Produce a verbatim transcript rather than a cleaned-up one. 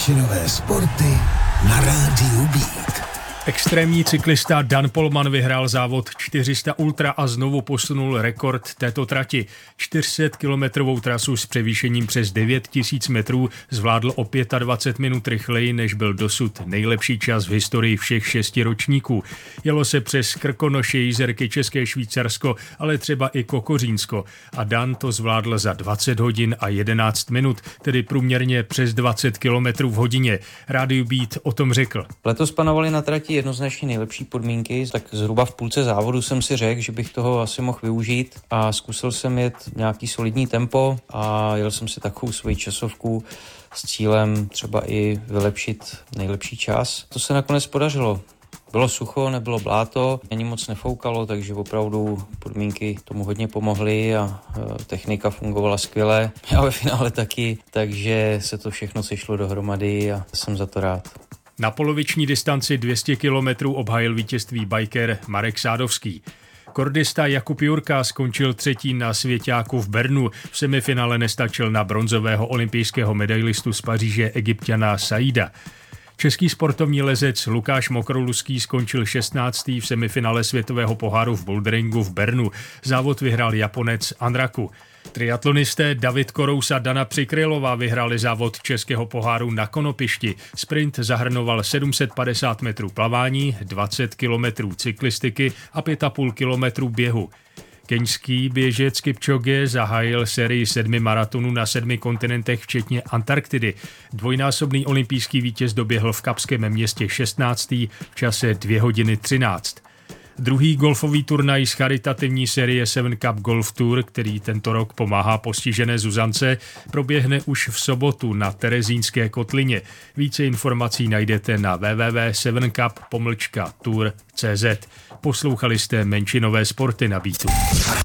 Menšinové sporty na rádiu Beat. Extrémní cyklista Dan Polman vyhrál závod čtyři sta ultra a znovu posunul rekord této trati. čtyři sta kilometrovou trasu s převýšením přes devět tisíc metrů zvládl o dvacet pět minut rychleji, než byl dosud nejlepší čas v historii všech šesti ročníků. Jelo se přes Krkonoše, Jizerky, České Švýcarsko, ale třeba i Kokořínsko. A Dan to zvládl za dvacet hodin a jedenáct minut, tedy průměrně přes dvacet kilometrů v hodině. Rádiu Beat o tom řekl. Letos panovaly na trati jednoznačně nejlepší podmínky, tak zhruba v půlce závodu jsem si řekl, že bych toho asi mohl využít a zkusil jsem jet nějaký solidní tempo a jel jsem si takovou svoji časovku s cílem třeba i vylepšit nejlepší čas. To se nakonec podařilo. Bylo sucho, nebylo bláto, ani moc nefoukalo, takže opravdu podmínky tomu hodně pomohly a technika fungovala skvěle. Já ve finále taky, takže se to všechno sešlo dohromady a jsem za to rád. Na poloviční distanci dvě stě kilometrů obhájil vítězství biker Marek Sádovský. Kordista Jakub Jurka skončil třetí na svěťáku v Bernu. V semifinále nestačil na bronzového olympijského medailistu z Paříže Egypťana Saida. Český sportovní lezec Lukáš Mokroluský skončil šestnáctý v semifinále světového poháru v boulderingu v Bernu. Závod vyhrál Japonec Anraku. Triatlonisté David Korous a Dana Přikrylová vyhráli závod českého poháru na Konopišti. Sprint zahrnoval sedm set padesát metrů plavání, dvacet kilometrů cyklistiky a pět a půl kilometrů běhu. Keňský běžec Kipchoge zahájil sérii sedmi maratonů na sedmi kontinentech, včetně Antarktidy. Dvojnásobný olympijský vítěz doběhl v Kapském městě šestnáctý v čase dvě hodiny třináct. Druhý golfový turnaj z charitativní série Seven Cup Golf Tour, který tento rok pomáhá postižené Zuzance, proběhne už v sobotu na Terezínské kotlině. Více informací najdete na w w w tečka seven cup pomlčka tour tečka cz. Poslouchali jste Menšinové sporty na Beatu.